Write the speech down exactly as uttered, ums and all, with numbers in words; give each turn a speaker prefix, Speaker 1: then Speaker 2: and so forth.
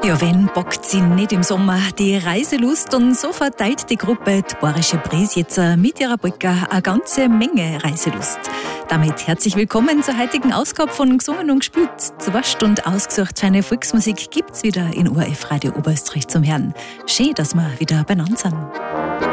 Speaker 1: Ja, wen bockt sie nicht im Sommer? Die Reiselust, und so verteilt die Gruppe die Bayerische Breesjetzer mit ihrer Polka eine ganze Menge Reiselust. Damit herzlich willkommen zur heutigen Ausgabe von Gesungen und gespielt. Zwascht und ausgesucht feine Volksmusik gibt's wieder in O R F Radio Oberösterreich zum Hören. Schön, dass wir wieder beieinander sind.